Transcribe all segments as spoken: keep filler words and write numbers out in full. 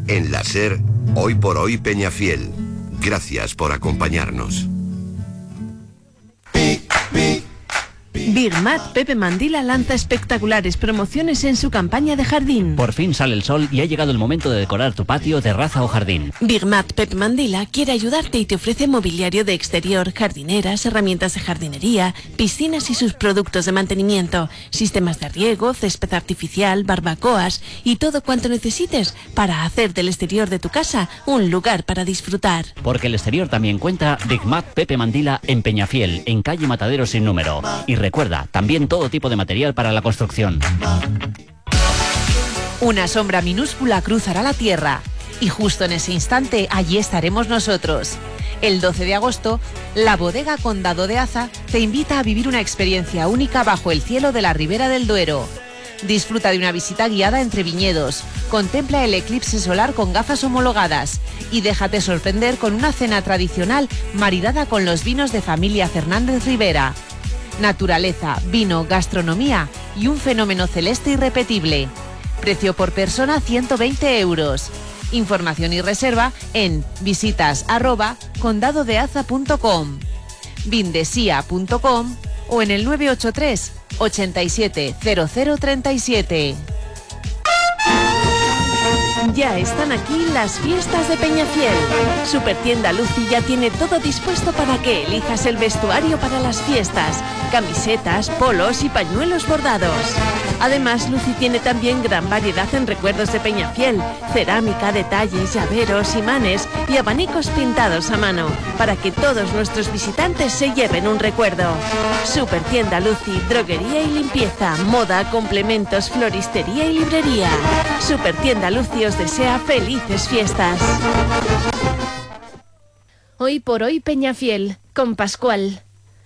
En la SER, hoy por hoy Peñafiel. Gracias por acompañarnos. Birmat Pepe Mandila lanza espectaculares promociones en su campaña de jardín. Por fin sale el sol y ha llegado el momento de decorar tu patio, terraza o jardín. Birmat Pepe Mandila quiere ayudarte y te ofrece mobiliario de exterior, jardineras, herramientas de jardinería, piscinas y sus productos de mantenimiento, sistemas de riego, césped artificial, barbacoas y todo cuanto necesites para hacer del exterior de tu casa un lugar para disfrutar. Porque el exterior también cuenta. Birmat Pepe Mandila en Peñafiel, en calle Matadero sin número. Y recuerda, también todo tipo de material para la construcción. Una sombra minúscula cruzará la tierra y justo en ese instante allí estaremos nosotros. El doce de agosto, la bodega Condado de Aza te invita a vivir una experiencia única bajo el cielo de la Ribera del Duero. Disfruta de una visita guiada entre viñedos, contempla el eclipse solar con gafas homologadas y déjate sorprender con una cena tradicional maridada con los vinos de familia Fernández Rivera. Naturaleza, vino, gastronomía y un fenómeno celeste irrepetible. Precio por persona ciento veinte euros. Información y reserva en visitas arroba condadodeaza punto com, vindesia punto com o en el nueve ocho tres ochenta y siete cero cero treinta y siete. Ya están aquí las fiestas de Peñafiel. Supertienda Lucy ya tiene todo dispuesto para que elijas el vestuario para las fiestas, camisetas, polos y pañuelos bordados. Además, Lucy tiene también gran variedad en recuerdos de Peñafiel, cerámica, detalles, llaveros, imanes y abanicos pintados a mano, para que todos nuestros visitantes se lleven un recuerdo. Supertienda Lucy, droguería y limpieza, moda, complementos, floristería y librería. Supertienda Lucy os desea felices fiestas. Hoy por hoy Peñafiel, con Pascual.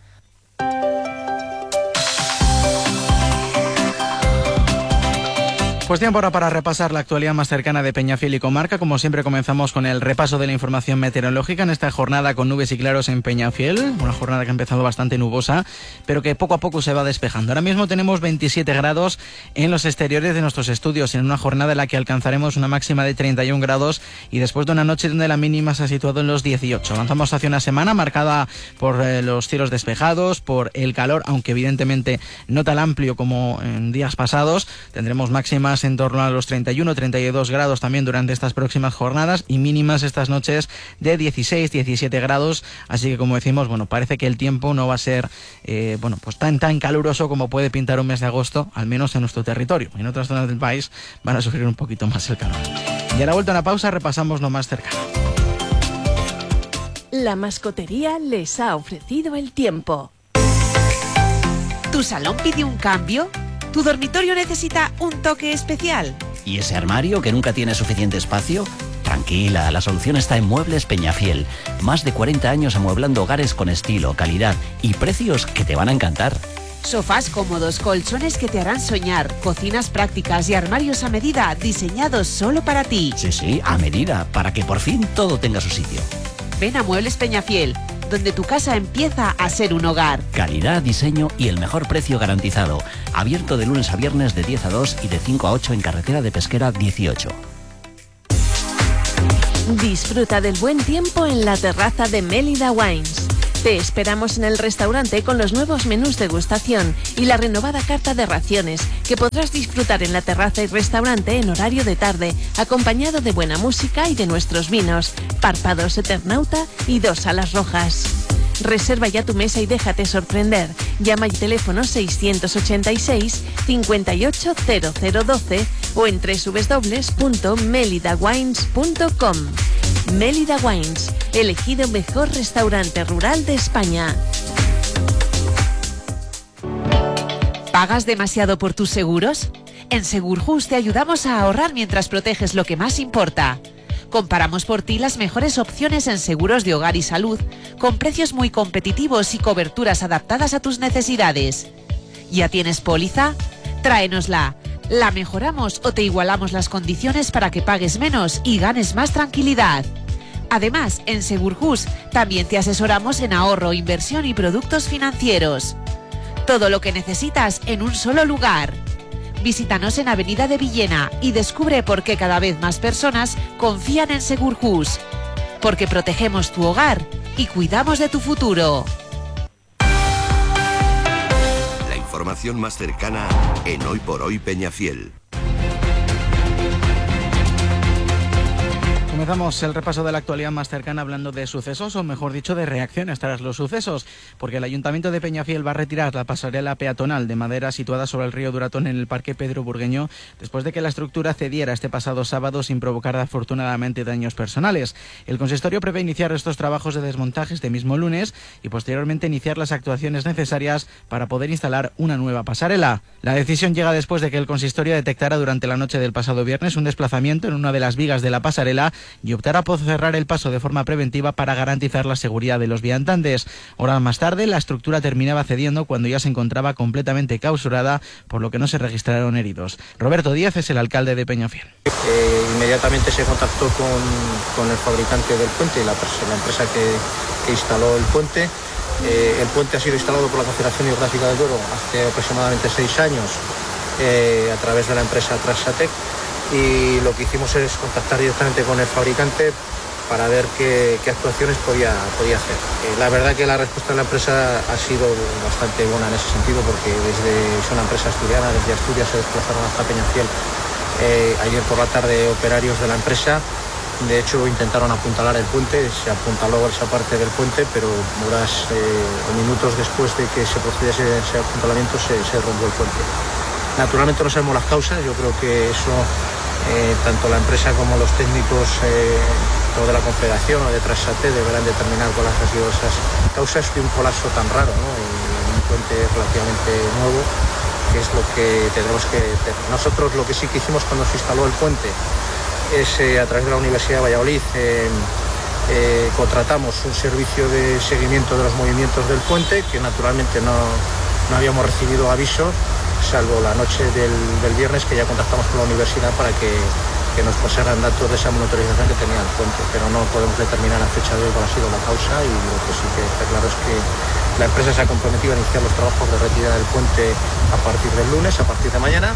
Pues tiempo ahora para repasar la actualidad más cercana de Peñafiel y comarca. Como siempre comenzamos con el repaso de la información meteorológica en esta jornada con nubes y claros en Peñafiel. Una jornada que ha empezado bastante nubosa, pero que poco a poco se va despejando. Ahora mismo tenemos veintisiete grados en los exteriores de nuestros estudios, en una jornada en la que alcanzaremos una máxima de treinta y un grados y después de una noche donde la mínima se ha situado en los dieciocho. Avanzamos hacia una semana marcada por eh, los cielos despejados, por el calor, aunque evidentemente no tan amplio como en días pasados. Tendremos máximas en torno a los treinta y uno, treinta y dos grados también durante estas próximas jornadas y mínimas estas noches de dieciséis, diecisiete grados, así que como decimos, bueno, parece que el tiempo no va a ser eh, bueno, pues tan tan caluroso como puede pintar un mes de agosto, al menos en nuestro territorio. En otras zonas del país van a sufrir un poquito más el calor. Y a la vuelta a una pausa repasamos lo más cercano. La mascotería les ha ofrecido el tiempo. ¿Tu salón pide un cambio? ¿Tu dormitorio necesita un toque especial? ¿Y ese armario que nunca tiene suficiente espacio? Tranquila, la solución está en Muebles Peñafiel. Más de cuarenta años amueblando hogares con estilo, calidad y precios que te van a encantar. Sofás cómodos, colchones que te harán soñar, cocinas prácticas y armarios a medida diseñados solo para ti. Sí, sí, a medida, para que por fin todo tenga su sitio. Ven a Muebles Peñafiel, donde tu casa empieza a ser un hogar. Calidad, diseño y el mejor precio garantizado. Abierto de lunes a viernes de diez a dos y de cinco a ocho en carretera de Pesquera dieciocho. Disfruta del buen tiempo en la terraza de Mélida Wines. Te esperamos en el restaurante con los nuevos menús de degustación y la renovada carta de raciones que podrás disfrutar en la terraza y restaurante en horario de tarde, acompañado de buena música y de nuestros vinos, Párpados Eternauta y dos alas rojas. Reserva ya tu mesa y déjate sorprender. Llama al teléfono seiscientos ochenta y seis, cincuenta y ocho, cero cero doce o en doble u doble u doble u punto melida wines punto com. Mélida Wines, elegido mejor restaurante rural de España. ¿Pagas demasiado por tus seguros? En Segurjus te ayudamos a ahorrar mientras proteges lo que más importa. Comparamos por ti las mejores opciones en seguros de hogar y salud, con precios muy competitivos y coberturas adaptadas a tus necesidades. ¿Ya tienes póliza? Tráenosla. La mejoramos o te igualamos las condiciones para que pagues menos y ganes más tranquilidad. Además, en Segurjus también te asesoramos en ahorro, inversión y productos financieros. Todo lo que necesitas en un solo lugar. Visítanos en Avenida de Villena y descubre por qué cada vez más personas confían en Segurjus. Porque protegemos tu hogar y cuidamos de tu futuro. La información más cercana en Hoy por Hoy Peñafiel. Comenzamos el repaso de la actualidad más cercana hablando de sucesos, o mejor dicho, de reacciones tras los sucesos, porque el Ayuntamiento de Peñafiel va a retirar la pasarela peatonal de madera situada sobre el río Duratón en el Parque Pedro Burgueño, después de que la estructura cediera este pasado sábado sin provocar afortunadamente daños personales. El consistorio prevé iniciar estos trabajos de desmontaje este mismo lunes y posteriormente iniciar las actuaciones necesarias para poder instalar una nueva pasarela. La decisión llega después de que el consistorio detectara durante la noche del pasado viernes un desplazamiento en una de las vigas de la pasarela y optará por cerrar el paso de forma preventiva para garantizar la seguridad de los viandantes. Horas más tarde, la estructura terminaba cediendo cuando ya se encontraba completamente clausurada, por lo que no se registraron heridos. Roberto Díaz es el alcalde de Peñafiel. Eh, inmediatamente se contactó con, con el fabricante del puente, la, la empresa que, que instaló el puente. Eh, el puente ha sido instalado por la Confederación Hidrográfica del Duero hace aproximadamente seis años eh, a través de la empresa Transatec. Y lo que hicimos es contactar directamente con el fabricante para ver qué, qué actuaciones podía, podía hacer. Eh, la verdad que la respuesta de la empresa ha sido bastante buena en ese sentido, porque desde es una empresa asturiana, desde Asturias se desplazaron hasta Peñafiel eh, ayer por la tarde operarios de la empresa. De hecho intentaron apuntalar el puente, se apuntaló esa parte del puente, pero horas eh, o minutos después de que se procediese ese apuntalamiento se, se rompió el puente. Naturalmente no sabemos las causas, yo creo que eso eh, tanto la empresa como los técnicos eh, o de la Confederación o de Transate deberán determinar cuáles han sido esas causas de un colapso tan raro, ¿no? En un puente relativamente nuevo, que es lo que tendremos que... Nosotros lo que sí que hicimos cuando se instaló el puente es eh, a través de la Universidad de Valladolid eh, eh, contratamos un servicio de seguimiento de los movimientos del puente, que naturalmente no, no habíamos recibido aviso, salvo la noche del, del viernes, que ya contactamos con la universidad para que, que nos pasaran datos de esa monitorización que tenía el puente, pero no podemos determinar a fecha de hoy cuál ha sido la causa, y lo que sí que está claro es que la empresa se ha comprometido a iniciar los trabajos de retirada del puente a partir del lunes, a partir de mañana,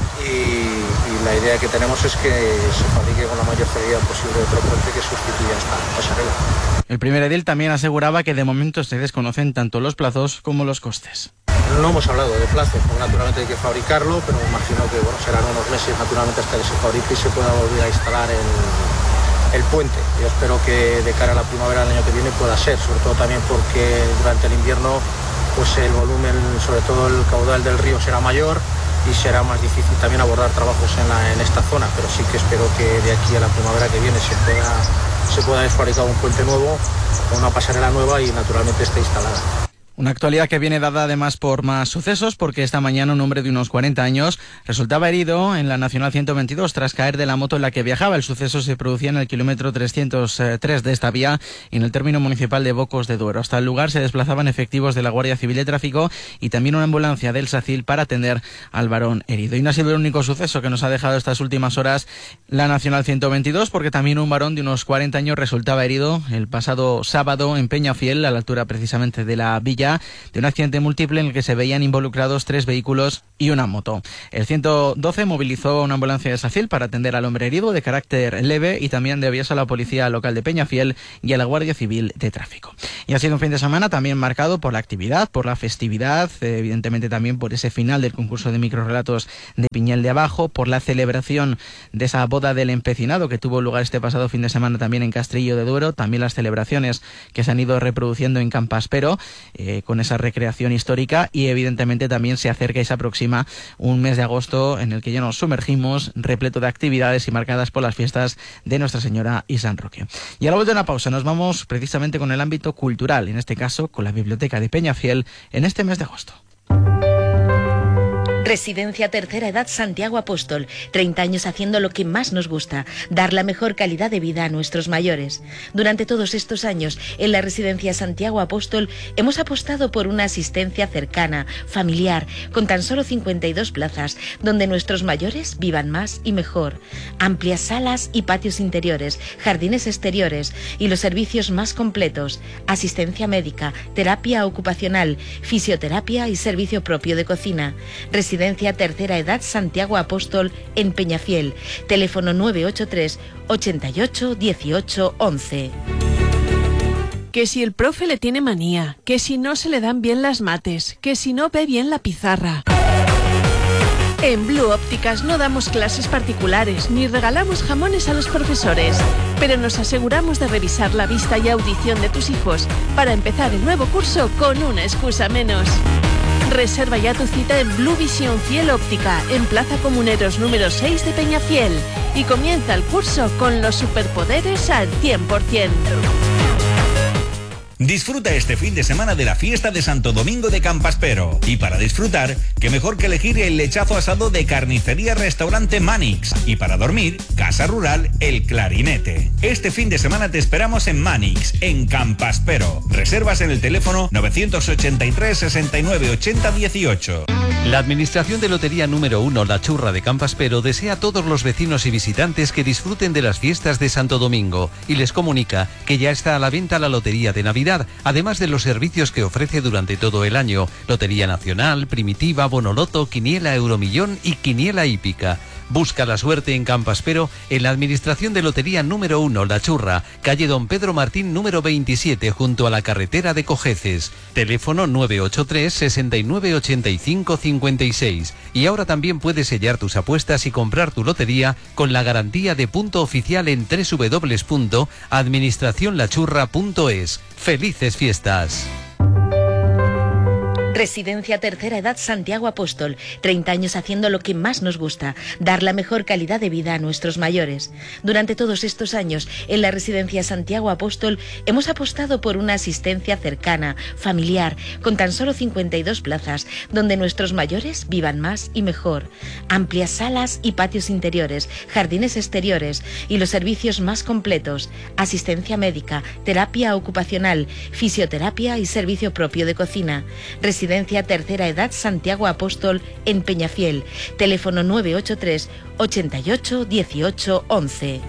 y, y la idea que tenemos es que se fabrique con la mayor celeridad posible otro puente que sustituya esta pasarela. El primer edil también aseguraba que de momento se desconocen tanto los plazos como los costes. No hemos hablado de plazos, porque naturalmente hay que fabricarlo, pero me imagino que bueno, serán unos meses naturalmente hasta que se fabrique y se pueda volver a instalar el, el puente. Yo espero que de cara a la primavera del año que viene pueda ser, sobre todo también porque durante el invierno pues el volumen, sobre todo el caudal del río será mayor y será más difícil también abordar trabajos en, la, en esta zona, pero sí que espero que de aquí a la primavera que viene se pueda, se pueda fabricar un puente nuevo, una pasarela nueva y naturalmente esté instalada. Una actualidad que viene dada además por más sucesos, porque esta mañana un hombre de unos cuarenta años resultaba herido en la Nacional ciento veintidós tras caer de la moto en la que viajaba. El suceso se producía en el kilómetro trescientos tres de esta vía y en el término municipal de Bocos de Duero. Hasta el lugar se desplazaban efectivos de la Guardia Civil de Tráfico y también una ambulancia del SACIL para atender al varón herido. Y no ha sido el único suceso que nos ha dejado estas últimas horas la Nacional ciento veintidós, porque también un varón de unos cuarenta años resultaba herido el pasado sábado en Peñafiel, a la altura precisamente de la villa, de un accidente múltiple en el que se veían involucrados tres vehículos y una moto. El ciento doce movilizó una ambulancia de SACIL para atender al hombre herido de carácter leve y también dio aviso a la Policía Local de Peñafiel y a la Guardia Civil de Tráfico. Y ha sido un fin de semana también marcado por la actividad, por la festividad, evidentemente también por ese final del concurso de microrrelatos de Piñel de Abajo, por la celebración de esa boda del empecinado que tuvo lugar este pasado fin de semana también en Castrillo de Duero, también las celebraciones que se han ido reproduciendo en Campaspero, eh, con esa recreación histórica, y evidentemente también se acerca y se aproxima un mes de agosto en el que ya nos sumergimos repleto de actividades y marcadas por las fiestas de Nuestra Señora y San Roque. Y a la vuelta de una pausa nos vamos precisamente con el ámbito cultural, en este caso con la Biblioteca de Peñafiel en este mes de agosto. Residencia Tercera Edad Santiago Apóstol. treinta años haciendo lo que más nos gusta, dar la mejor calidad de vida a nuestros mayores. Durante todos estos años, en la Residencia Santiago Apóstol, hemos apostado por una asistencia cercana, familiar, con tan solo cincuenta y dos plazas, donde nuestros mayores vivan más y mejor. Amplias salas y patios interiores, jardines exteriores y los servicios más completos. Asistencia médica, terapia ocupacional, fisioterapia y servicio propio de cocina. Residencia Residencia Tercera Edad Santiago Apóstol en Peñafiel. Teléfono nueve ocho tres, ochenta y ocho, dieciocho, once. Que si el profe le tiene manía, que si no se le dan bien las mates, que si no ve bien la pizarra. En Blue Ópticas no damos clases particulares ni regalamos jamones a los profesores, pero nos aseguramos de revisar la vista y audición de tus hijos para empezar el nuevo curso con una excusa menos. Reserva ya tu cita en Blue Visión Fiel Óptica, en Plaza Comuneros número seis de Peñafiel, y comienza el curso con los superpoderes al cien por cien. Disfruta este fin de semana de la fiesta de Santo Domingo de Campaspero. Y para disfrutar, qué mejor que elegir el lechazo asado de Carnicería Restaurante Manix. Y para dormir, Casa Rural El Clarinete. Este fin de semana te esperamos en Manix, en Campaspero. Reservas en el teléfono novecientos ochenta y tres, sesenta y nueve, ochenta, dieciocho. La Administración de Lotería número uno La Churra de Campaspero desea a todos los vecinos y visitantes que disfruten de las fiestas de Santo Domingo y les comunica que ya está a la venta la Lotería de Navidad, además de los servicios que ofrece durante todo el año: Lotería Nacional, Primitiva, Bonoloto, Quiniela Euromillón y Quiniela Hípica. Busca la suerte en Campaspero en la Administración de Lotería número uno La Churra, calle Don Pedro Martín número veintisiete, junto a la carretera de Cojeces. Teléfono nueve ocho tres, sesenta y nueve, ochenta y cinco, cincuenta y seis. Y ahora también puedes sellar tus apuestas y comprar tu lotería con la garantía de punto oficial en doble u doble u doble u punto administración la churra punto es. ¡Felices fiestas! Residencia Tercera Edad Santiago Apóstol. treinta años haciendo lo que más nos gusta, dar la mejor calidad de vida a nuestros mayores. Durante todos estos años, en la Residencia Santiago Apóstol, hemos apostado por una asistencia cercana, familiar, con tan solo cincuenta y dos plazas, donde nuestros mayores vivan más y mejor. Amplias salas y patios interiores, jardines exteriores y los servicios más completos: asistencia médica, terapia ocupacional, fisioterapia y servicio propio de cocina. Residencia Tercera Edad Santiago Apóstol en Peñafiel. Teléfono nueve ocho tres, ochenta y ocho, dieciocho, once.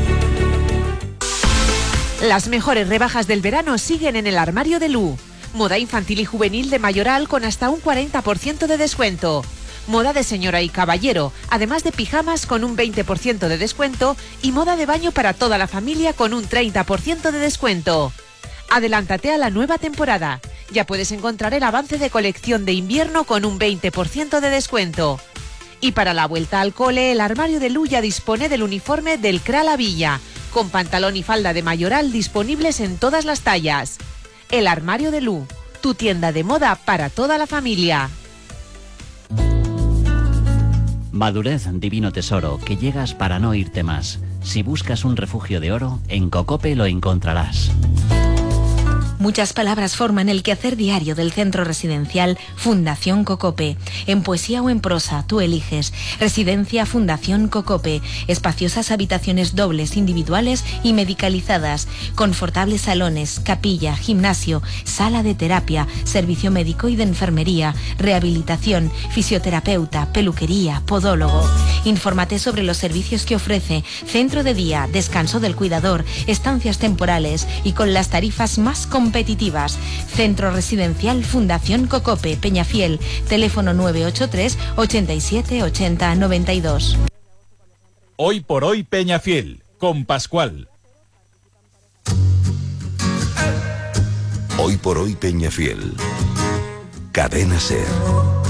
Las mejores rebajas del verano siguen en el armario de Lu. Moda infantil y juvenil de mayoral con hasta un cuarenta por ciento de descuento. Moda de señora y caballero, además de pijamas con un veinte por ciento de descuento, y moda de baño para toda la familia con un treinta por ciento de descuento. Adelántate a la nueva temporada. Ya puedes encontrar el avance de colección de invierno con un veinte por ciento de descuento. Y para la vuelta al cole, el armario de Lu ya dispone del uniforme del C R A La Villa, con pantalón y falda de mayoral disponibles en todas las tallas. El armario de Lu, tu tienda de moda para toda la familia. Madurez, divino tesoro, que llegas para no irte más. Si buscas un refugio de oro, en Cocope lo encontrarás. Muchas palabras forman el quehacer diario del centro residencial Fundación Cocope. En poesía o en prosa, tú eliges. Residencia Fundación Cocope. Espaciosas habitaciones dobles, individuales y medicalizadas. Confortables salones, capilla, gimnasio, sala de terapia, servicio médico y de enfermería, rehabilitación, fisioterapeuta, peluquería, podólogo. Infórmate sobre los servicios que ofrece. Centro de día, descanso del cuidador, estancias temporales y con las tarifas más competitivas. competitivas. Centro Residencial Fundación Cocope, Peñafiel. Teléfono nueve ocho tres, ochenta y siete, ochenta, noventa y dos. Hoy por hoy Peñafiel, con Pascual. Hoy por hoy Peñafiel. Cadena Ser.